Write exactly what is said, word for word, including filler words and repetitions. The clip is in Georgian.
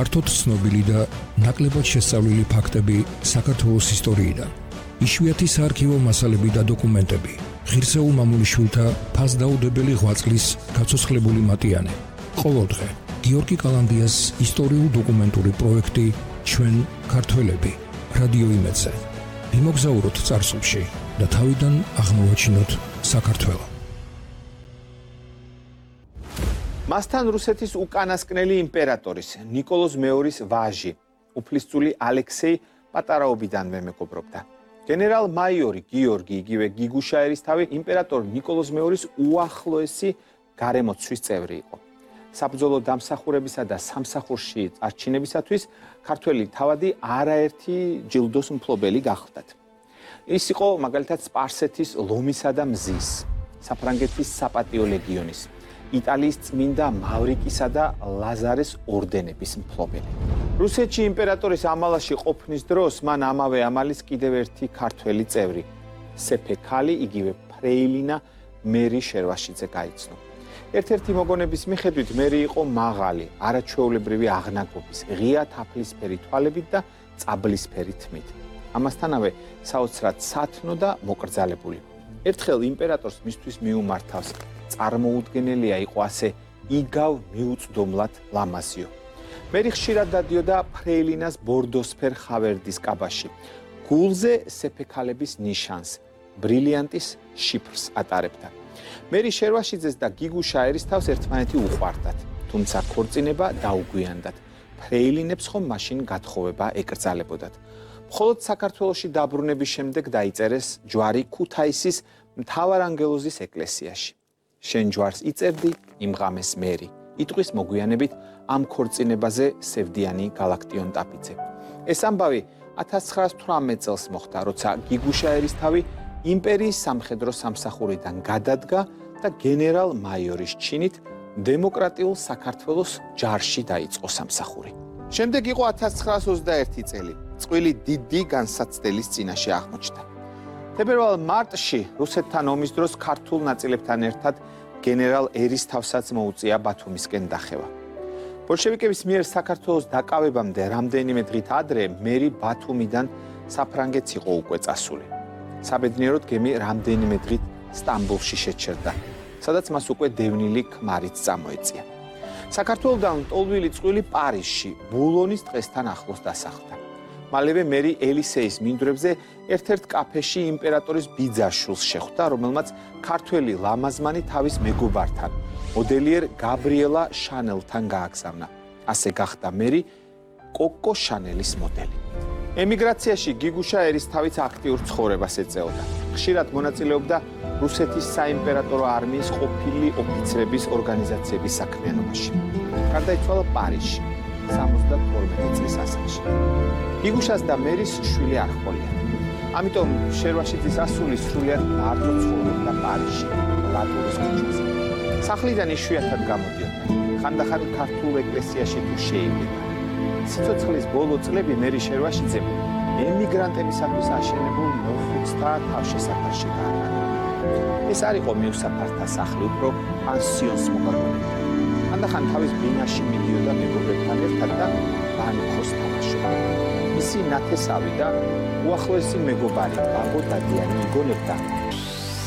ფართოდ ცნობილი და ნაკლებად შესწავლილი ფაქტები საქართველოს ისტორიიდან. იშვიათი საარქივო მასალები და დოკუმენტები, ღირსეულ მამულიშვილთა ფასდაუდებელი ღვაწლის გაცოცხლებული მატიანე. ყოველდღე გიორგი კალანდიას ისტორიულ-დოკუმენტური პროექტი ჩვენ ქართველები რადიო იმედზე. ვიმოგზაუროთ წარსულში და თავიდან აღმოვაჩინოთ საქართველო. მასთან რუსეთის უკანასკნელი იმპერატორის ნიკოლოზ მეორის ვაჟი, უფლისწული ალექსეი პატარაობიდანვე მეგობრობდა. გენერალ მაიორი გიორგი იგივე გიგუშაერისთავი იმპერატორ ნიკოლოზ მეორის უახლოესი გარემოცვის წევრი იყო. საბრძოლო დამსახურებისა და სამსახურში წარჩინებისათვის ქართველი თავადი არაერთი ჯილდოს მფლობელი გახლდათ. ის იყო მაგალითად სპარსეთის ლომისა და მზის, საფრანგეთის საპატიო ლეგიონის, იტალიის წმინდა მავრიკისა და ლაზარეს ორდენების მფლობელი. რუსეთში იმპერატორის ამალაში ყოფნის დროს მან ამავე ამალის კიდევ ერთი ქართველი წევრი, სეფე-ქალი, იგივე ფრეილინა მერი შერვაშიძე გაიცნო. ერთ-ერთი მოგონების მიხედვით მერი იყო მაღალი, არაჩვეულებრივი აღნაგობის, ღია თაფლისფერი თვალებით და წაბლისფერი თმით. ამასთანავე საოცრად სათნო და მოკრძალებული. ერთხელ იმპერატორს მისთვის მიუმართავს წარმოუდგენელია იყო ასე იგავ მიუწვდომლად ლამაზიო. მერი ხშირად დადიოდა ფრეილინას ბორდოსფერ ხავერდის კაბაში. გულზე სეფე-ქალების ნიშანს, ბრილიანტის შიფრს ატარებდა. მერი შერვაშიძეს და გიგუშა ერისთავს ერთმანეთი უყვარდათ, თუმცა ქორწინება დაუგვიანდათ. ფრეილინებს ხომ მაშინ გათხოვება ეკრძალებოდათ. მხოლოდ საქართველოში დაბრუნების შემდეგ დაიწერეს ჯვარი ქუთაისის მთავარანგელოზის ეკლესიაში. შენ ჯვარს იწერდი, იმღამეს მერი. იტყვის მოგვიანებით ამ ქორწინებაზე სევდიანი გალაქტიონ ტაფიძე. ეს ამბავი ათას ცხრაას თვრამეტ წელს მოხდა, როცა გიგუშა ერისთავი იმპერიის სამხედრო სამსახურიდან გადადგა და გენერალ მაიორის ჩინით დემოკრატიულ საქართველოს ჯარში დაიწყო სამსახური. შემდეგ იყო ათას ცხრაას ოცდაერთი წელი, წყვილი დიდი განსაცდელის წინაშე აღმოჩნდა. თებერვალ მარტში რუსეთთან ომის დროს ქართულ ნაწილებთან ერთად გენერალ ერისთავსაც მოუწია ბათუმისკენ დახევა. ბოლშევიკების მიერ საქართველოს დაკავებამდე რამდენიმე დღით ადრე მერი ბათუმიდან საფრანგეთს იყო უკვე წასული. საბედნიეროდ გემი რამდენიმე დღით სტამბოლში შეჩერდა, სადაც მას უკვე დევნილი ქმარიც წამოეწია. საქართველოდან ლტოლვილი წყვილი პარიზში, ბულონის ტყესთან ახლოს დასახლდა. მალევე მერი ელისეის მინდვრებზე ერთ-ერთ კაფეში იმპერატორის ბიძაშვილს შეხვდა, რომელმაც ქართველი ლამაზმანი თავის მეგობართან, მოდელიერ გაბრიელა შანელთან გააგზავნა. ასე გახდა მერი კოკო შანელის მოდელი. ემიგრაციაში გიგუშა ერისთავიც აქტიურ ცხოვრებას ეწეოდა. ხშირად მონაწილეობდა რუსეთის საიმპერატორო არმიის ყოფილი ოფიცრების ორგანიზაციების საქმიანობაში. გარდაიცვალა პარიზში სამოცდათორმეტი წლის ასაკში. გიგუშას და მერის შვილი არ ჰყოლიათ. ამიტომ შერვაშიძის ასული სრულიად მარტო ცხოვრობდა პარიზში, ლატურის ქუჩაზე. სახლიდან იშვიათად გამოდიოდა. ხანდახან ქართულ ეკლესიაში თუ შეივლიდა. სიცოცხლის ბოლო წლები მერი შერვაშიძემ ემიგრანტებისათვის აშენებულ მოხუცთა თავშესაფარში გაატარა. ეს არ იყო მიუსაფართა სახლი, უფრო პანსიონს მოგაგონებდა. ხანდახან თავის ბინაში მიდიოდა მეგობრებთან ერთად და ბანკოს თამაშობდა. მისი ნათესავი და უახლოესი მეგობარი ბაბო დადიანი იგონებდა